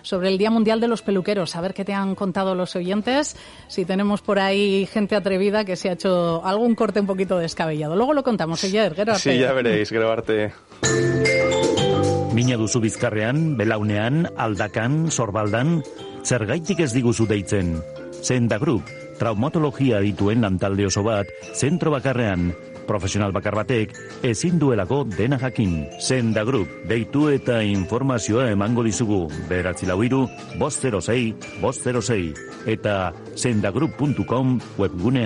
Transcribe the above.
sobre el Día Mundial de los Peluqueros. A ver qué te han contado los oyentes, si tenemos por ahí gente atrevida que se ha hecho algún corte un poquito descabellado. Luego lo contamos, Oyer, gero arte. Sí, ya veréis, gero arte. Mina duzu bizkarrean, belaunean, aldakan, sorbaldan, zergaitik ez diguzu deitzen. Senda Group, traumatologia dituen lantalde oso bat, zentro bakarrean, profesional bakar batek, ezin duelako dena jakin. Senda Group, deitu eta informazioa emango dizugu. 943 506 506 eta sendagroup.com webgunea.